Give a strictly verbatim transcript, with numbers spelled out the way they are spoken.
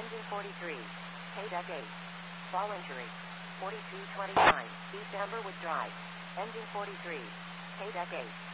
Engine forty-three. K-Deck eight. Ball injury. forty-two twenty-nine. East Amberwood Drive. Engine forty-three. K-Deck eight.